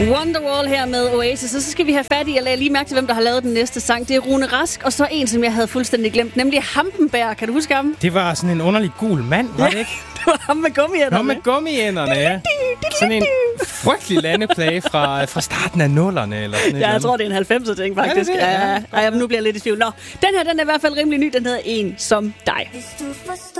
Wonderwall her med Oasis, og så skal vi have fat i, og lade lige mærke til, hvem der har lavet den næste sang. Det er Rune Rask, og så en, som jeg havde fuldstændig glemt, nemlig Hampenberg. Kan du huske ham? Det var sådan en underlig gul mand, var det ikke? Det var ham med gummiænderne. Nå, med gummiænderne, ja. Sådan en frygtelig landeplage fra starten af 0'erne, eller sådan Ja, jeg tror, det er en 90'er-ting, faktisk. Ja, nu bliver jeg lidt i tvivl. Nå, den her, den er i hvert fald rimelig ny. Den hedder En som dig.